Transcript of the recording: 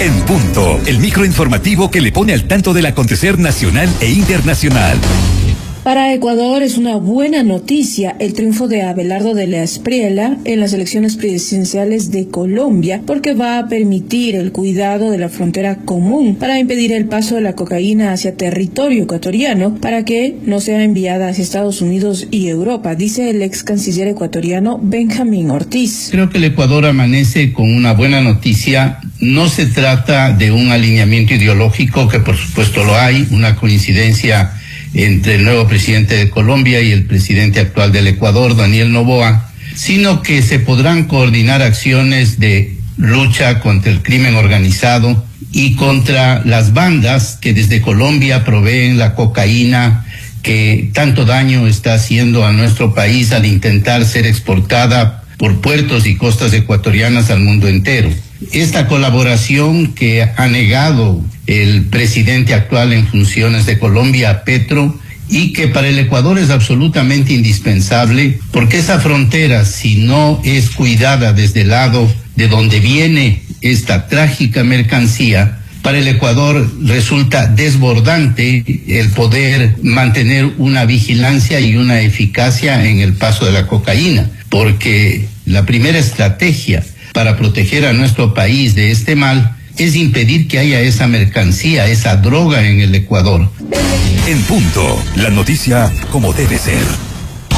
En Punto, el microinformativo que le pone al tanto del acontecer nacional e internacional. Para Ecuador es una buena noticia el triunfo de Abelardo de la Espriella en las elecciones presidenciales de Colombia, porque va a permitir el cuidado de la frontera común para impedir el paso de la cocaína hacia territorio ecuatoriano para que no sea enviada hacia Estados Unidos y Europa, dice el ex canciller ecuatoriano Benjamín Ortiz. Creo que el Ecuador amanece con una buena noticia. No se trata de un alineamiento ideológico, que por supuesto lo hay, una coincidencia entre el nuevo presidente de Colombia y el presidente actual del Ecuador, Daniel Noboa, sino que se podrán coordinar acciones de lucha contra el crimen organizado y contra las bandas que desde Colombia proveen la cocaína que tanto daño está haciendo a nuestro país al intentar ser exportada por puertos y costas ecuatorianas al mundo entero. Esta colaboración que ha negado el presidente actual en funciones de Colombia, Petro, y que para el Ecuador es absolutamente indispensable, porque esa frontera, si no es cuidada desde el lado de donde viene esta trágica mercancía, para el Ecuador resulta desbordante el poder mantener una vigilancia y una eficacia en el paso de la cocaína, porque la primera estrategia para proteger a nuestro país de este mal es impedir que haya esa mercancía, esa droga en el Ecuador. En Punto, la noticia como debe ser.